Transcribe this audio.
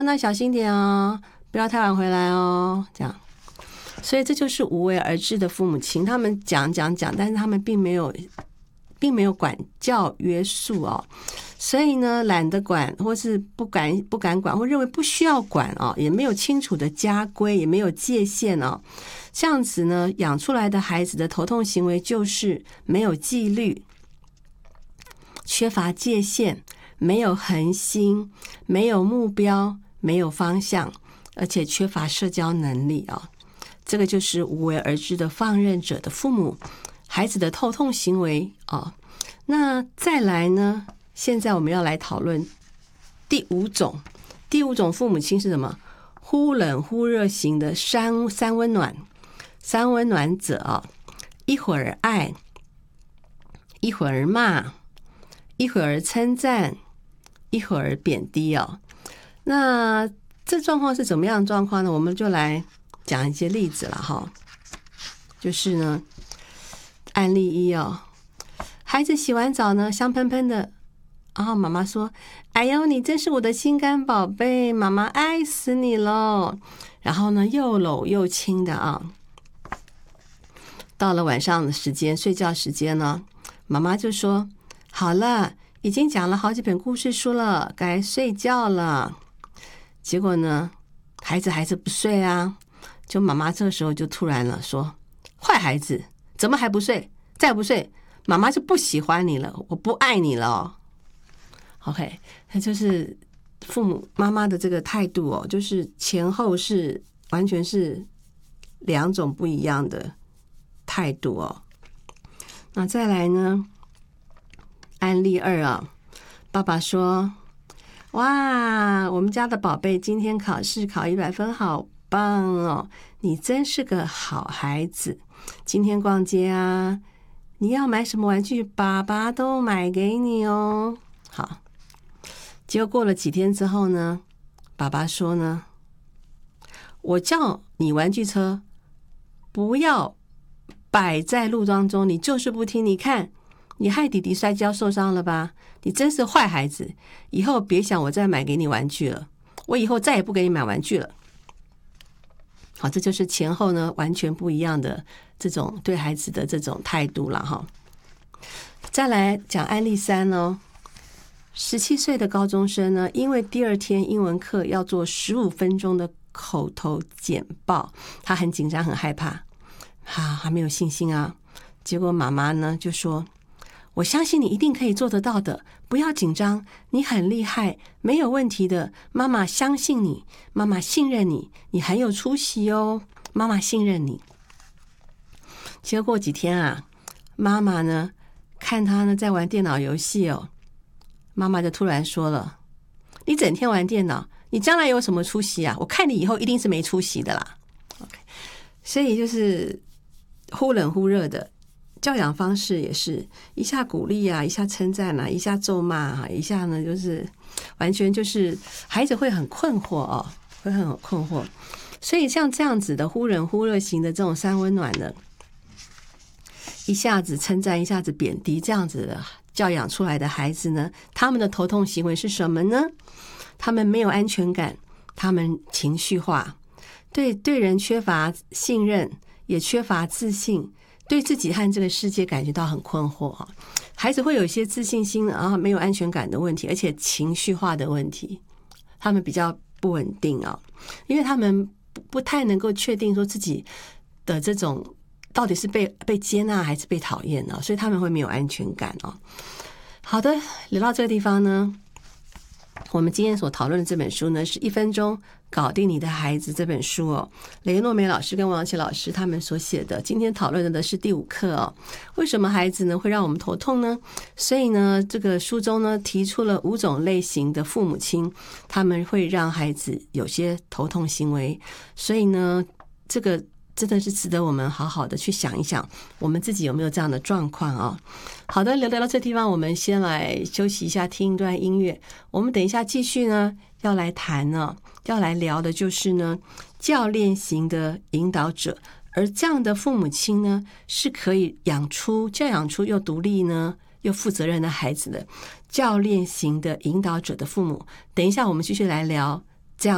那小心点哦，不要太晚回来哦，这样。所以这就是无为而治的父母亲，他们讲，但是他们并没有管教约束哦，所以呢，懒得管，或是不敢管，或认为不需要管哦，也没有清楚的家规，也没有界限哦。这样子呢，养出来的孩子的头痛行为就是没有纪律，缺乏界限，没有恒心，没有目标，没有方向，而且缺乏社交能力哦。这个就是无为而治的放任者的父母，孩子的头痛行为哦。那再来呢？现在我们要来讨论第五种父母亲是什么？忽冷忽热型的三温暖者啊，一会儿爱，一会儿骂，一会儿称赞，一会儿贬低哦。那这状况是怎么样的状况呢？我们就来讲一些例子了哈。就是呢，案例一哦，孩子洗完澡呢，香喷喷的，然后妈妈说：“哎呦，你真是我的心肝宝贝，妈妈爱死你了。”然后呢，又搂又亲的啊。到了晚上的时间，睡觉时间呢，妈妈就说：“好了，已经讲了好几本故事书了，该睡觉了。”结果呢，孩子还是不睡啊。就妈妈这个时候就突然了，说：“坏孩子，怎么还不睡？再不睡，妈妈就不喜欢你了，我不爱你了哦。” OK， 那就是父母妈妈的这个态度哦，就是前后是完全是两种不一样的态度哦。那再来呢，案例二啊，爸爸说：“哇，我们家的宝贝今天考试考100分，好棒哦！你真是个好孩子。今天逛街啊，你要买什么玩具，爸爸都买给你哦。”好，结果过了几天之后呢，爸爸说呢：“我叫你玩具车不要摆在路当中，你就是不听。你看，你害弟弟摔跤受伤了吧？你真是坏孩子，以后别想我再买给你玩具了，我以后再也不给你买玩具了。”好，这就是前后呢完全不一样的这种对孩子的这种态度了哈。再来讲案例3哦，17岁的高中生呢，因为第二天英文课要做15分钟的口头简报，他很紧张很害怕，还没有信心啊。结果妈妈呢就说：“我相信你一定可以做得到的，不要紧张，你很厉害，没有问题的，妈妈相信你，妈妈信任你，你很有出息哦，妈妈信任你。”结果过几天啊，妈妈呢看他呢在玩电脑游戏哦，妈妈就突然说了：“你整天玩电脑，你将来有什么出息啊？我看你以后一定是没出息的啦。” OK， 所以就是忽冷忽热的教养方式，也是一下鼓励啊，一下称赞啊，一下咒骂啊，一下呢就是完全就是孩子会很困惑哦，会很困惑。所以像这样子的忽冷忽热型的这种三温暖的，一下子称赞，一下子贬低，这样子的教养出来的孩子呢，他们的头痛行为是什么呢？他们没有安全感，他们情绪化，对人缺乏信任，也缺乏自信，对自己和这个世界感觉到很困惑。孩子会有一些自信心啊，没有安全感的问题，而且情绪化的问题，他们比较不稳定啊，因为他们不太能够确定说自己的这种到底是被接纳还是被讨厌呢，所以他们会没有安全感哦。好的，聊到这个地方呢，我们今天所讨论的这本书呢，是1分钟搞定你的孩子这本书哦，雷诺梅老师跟王琦老师他们所写的。今天讨论的是第5课哦，为什么孩子呢会让我们头痛呢？所以呢，这个书中呢提出了5种类型的父母亲，他们会让孩子有些头痛行为。所以呢，这个真的是值得我们好好的去想一想，我们自己有没有这样的状况啊？好的，聊到这地方，我们先来休息一下，听一段音乐。我们等一下继续呢，要来谈呢，要来聊的就是呢，教练型的引导者，而这样的父母亲呢，是可以教养出又独立呢，又负责任的孩子的教练型的引导者的父母。等一下，我们继续来聊